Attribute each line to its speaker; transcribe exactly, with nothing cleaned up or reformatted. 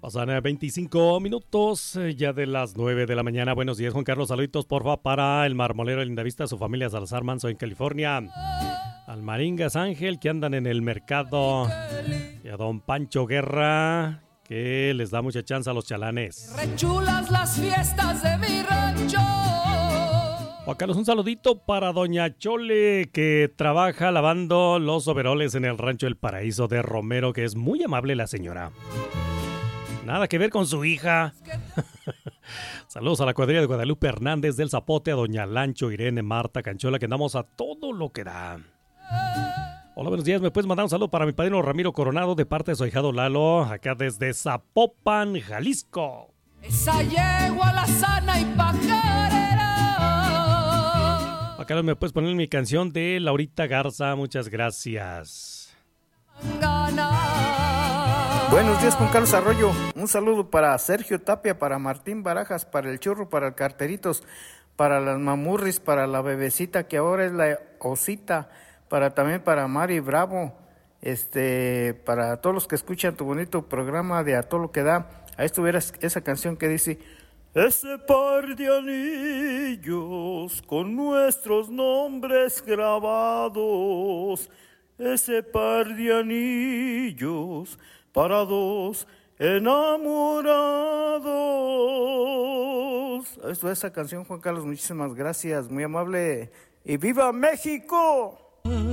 Speaker 1: Pasan eh, veinticinco minutos eh, ya de las nueve de la mañana. Buenos días, Juan Carlos. Saluditos, porfa, para el marmolero de Lindavista, su familia Salazar Manso en California. Al Maringas Ángel, que andan en el mercado. Y a don Pancho Guerra, que les da mucha chance a los chalanes.
Speaker 2: Rechulas las fiestas de mi rancho.
Speaker 1: Juan Carlos, un saludito para doña Chole, que trabaja lavando los overoles en el rancho El Paraíso de Romero, que es muy amable la señora. Nada que ver con su hija. Saludos a la cuadrilla de Guadalupe Hernández del Zapote, a doña Lancho, Irene, Marta, Canchola, que andamos a todo lo que da. Hola, buenos días. ¿Me puedes mandar un saludo para mi padrino Ramiro Coronado de parte de su ahijado Lalo, acá desde Zapopan, Jalisco?
Speaker 2: Esa yegua la sana y pajarera.
Speaker 1: Acá me puedes poner mi canción de Laurita Garza. Muchas gracias.
Speaker 3: Buenos días, Juan Carlos Arroyo. Un saludo para Sergio Tapia, para Martín Barajas, para el Churro, para el Carteritos, para las Mamurris, para la bebecita que ahora es la Osita, para también para Mari Bravo, este, para todos los que escuchan tu bonito programa de A Todo Lo Que Da. Ahí estuviera esa canción que dice: ese par de anillos con nuestros nombres grabados, ese par de anillos para dos enamorados. Esto es esa canción, Juan Carlos. Muchísimas gracias, muy amable. ¡Y viva México!